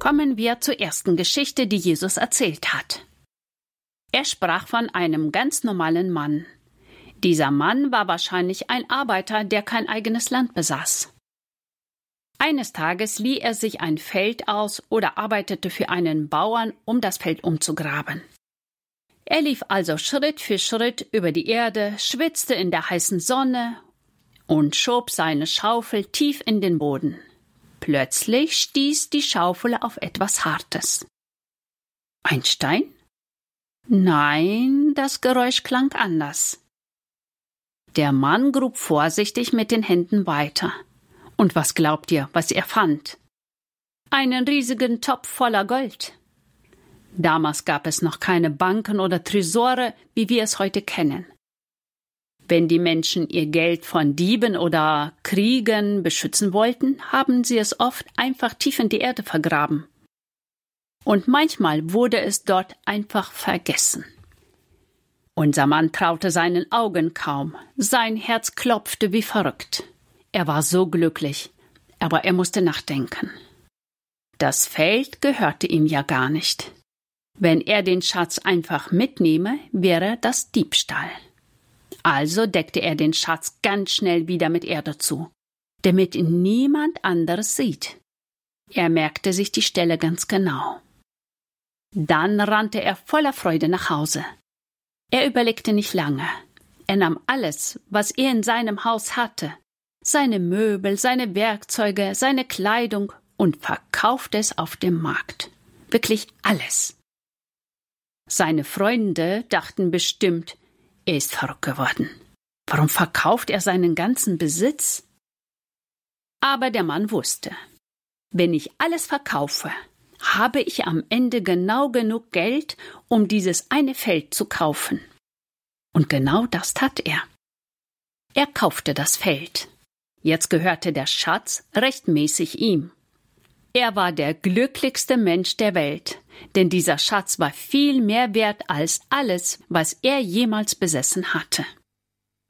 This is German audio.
Kommen wir zur ersten Geschichte, die Jesus erzählt hat. Er sprach von einem ganz normalen Mann. Dieser Mann war wahrscheinlich ein Arbeiter, der kein eigenes Land besaß. Eines Tages lieh er sich ein Feld aus oder arbeitete für einen Bauern, um das Feld umzugraben. Er lief also Schritt für Schritt über die Erde, schwitzte in der heißen Sonne und schob seine Schaufel tief in den Boden. Plötzlich stieß die Schaufel auf etwas Hartes. Ein Stein? Nein, das Geräusch klang anders. Der Mann grub vorsichtig mit den Händen weiter. Und was glaubt ihr, was er fand? Einen riesigen Topf voller Gold. Damals gab es noch keine Banken oder Tresore, wie wir es heute kennen. Wenn die Menschen ihr Geld von Dieben oder Kriegen beschützen wollten, haben sie es oft einfach tief in die Erde vergraben. Und manchmal wurde es dort einfach vergessen. Unser Mann traute seinen Augen kaum. Sein Herz klopfte wie verrückt. Er war so glücklich, aber er musste nachdenken. Das Feld gehörte ihm ja gar nicht. Wenn er den Schatz einfach mitnehme, wäre das Diebstahl. Also deckte er den Schatz ganz schnell wieder mit Erde zu, damit ihn niemand anderes sieht. Er merkte sich die Stelle ganz genau. Dann rannte er voller Freude nach Hause. Er überlegte nicht lange. Er nahm alles, was er in seinem Haus hatte, seine Möbel, seine Werkzeuge, seine Kleidung und verkaufte es auf dem Markt. Wirklich alles. Seine Freunde dachten bestimmt, er ist verrückt geworden. Warum verkauft er seinen ganzen Besitz? Aber der Mann wusste, wenn ich alles verkaufe, habe ich am Ende genau genug Geld, um dieses eine Feld zu kaufen. Und genau das tat er. Er kaufte das Feld. Jetzt gehörte der Schatz rechtmäßig ihm. Er war der glücklichste Mensch der Welt, denn dieser Schatz war viel mehr wert als alles, was er jemals besessen hatte.